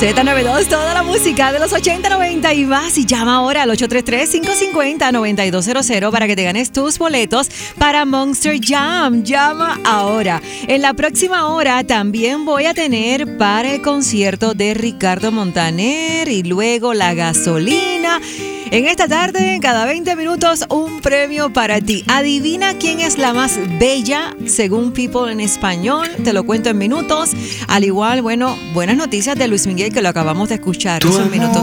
Z92, toda la música de los 80, 90 y más. Y llama ahora al 833-550-9200 para que te ganes tus boletos para Monster Jam. Llama ahora. En la próxima hora también voy a tener para el concierto de Ricardo Montaner y luego la gasolina. En esta tarde, cada 20 minutos, un premio para ti. Adivina quién es la más bella según People en español. Te lo cuento en minutos. Al igual, bueno, buenas noticias de Luis Miguel que lo acabamos de escuchar hace un minuto.